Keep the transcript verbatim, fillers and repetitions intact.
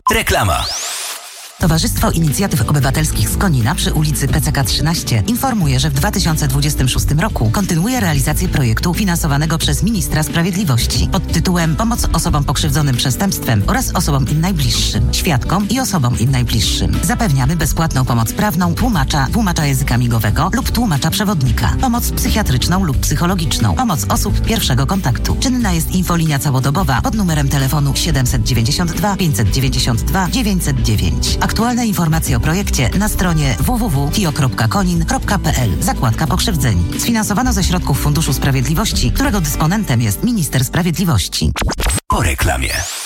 Reklama. Towarzystwo Inicjatyw Obywatelskich z Konina przy ulicy P C K trzynaście informuje, że w dwa tysiące dwudziestym szóstym roku kontynuuje realizację projektu finansowanego przez Ministra Sprawiedliwości pod tytułem Pomoc osobom pokrzywdzonym przestępstwem oraz osobom im najbliższym, świadkom i osobom im najbliższym. Zapewniamy bezpłatną pomoc prawną, tłumacza, tłumacza języka migowego lub tłumacza przewodnika, pomoc psychiatryczną lub psychologiczną, pomoc osób pierwszego kontaktu. Czynna jest infolinia całodobowa pod numerem telefonu siedemset dziewięćdziesiąt dwa pięćset dziewięćdziesiąt dwa dziewięćset dziewięć. Aktualne informacje o projekcie na stronie w w w kropka tio kropka konin kropka p l. Zakładka Pokrzywdzeni. Sfinansowano ze środków Funduszu Sprawiedliwości, którego dysponentem jest Minister Sprawiedliwości. Po reklamie.